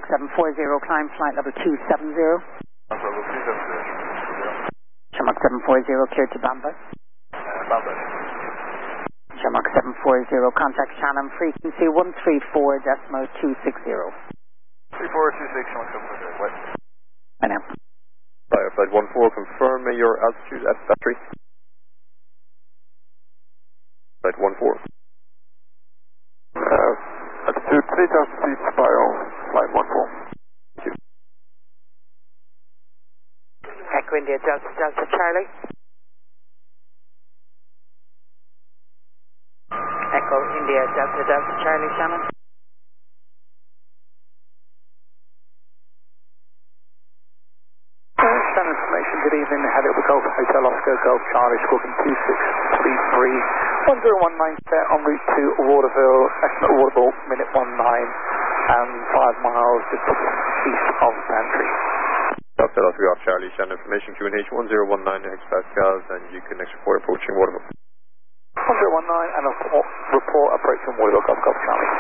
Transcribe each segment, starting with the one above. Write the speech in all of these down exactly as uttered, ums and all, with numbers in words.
seven four zero, climb flight level two seven zero. Level two seven zero. Shamrock seven four zero, cleared to Bamba. Uh, Bamba. Shamrock seven four zero, contact Shannon, frequency one three four decimal two six zero. three four two six, Shamrock seven four zero, west. I know. Fireflight one four, confirm your altitude at battery. Flight one four. Uh, altitude three thousand feet, spiral, flight one four. Thank you. Echo India, Delta, Delta, Charlie. Echo India, Delta, Delta, Charlie, Shannon. Shannon information, good evening. Hello, Golf Hotel Oscar, Golf Charlie, Squawking two six three three, one zero one nine set en route to Waterville, estimate Waterville, minute one nine, and five miles just east of Bantry. Hotel Oscar, Golf Charlie, Shannon information, Q N H one zero one nine hectopascals, and you can next report approaching Waterville. one zero one nine and a report, report approaching Waterville, Golf Golf Charlie.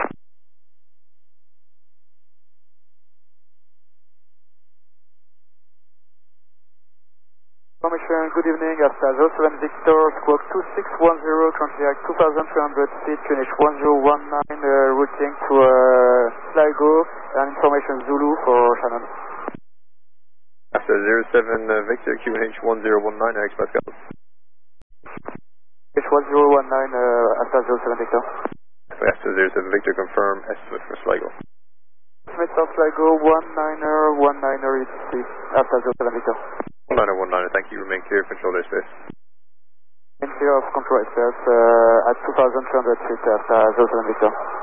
Information, good evening, Alpha zero seven Victor, squawk two six one zero, currently at two thousand three hundred feet, Q N H one zero one nine, uh, routing to uh, Sligo, and information Zulu for Shannon. After zero seven uh, Victor, Q N H one zero one nine hectopascals. H one zero one nine, uh, Alpha zero seven Victor. After zero seven Victor, confirm estimate for Sligo. Estimate for Sligo, one niner, one niner, E T C, Alpha zero seven Victor. one niner one niner, thank you, remain clear, control airspace. In clear of control airspace uh, at two thousand three hundred feet, Alpha zero seven Victor.